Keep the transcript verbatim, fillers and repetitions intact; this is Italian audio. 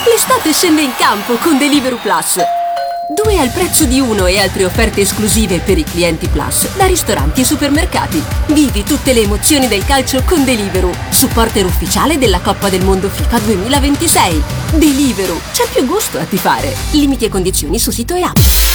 L'estate scende in campo con Deliveroo Plus. Due al prezzo di uno e altre offerte esclusive per i clienti Plus da ristoranti e supermercati. Vivi tutte le emozioni del calcio con Deliveroo, supporter ufficiale della Coppa del Mondo FIFA duemilaventisei. Deliveroo, c'è più gusto a tifare. Limiti e condizioni su sito e app.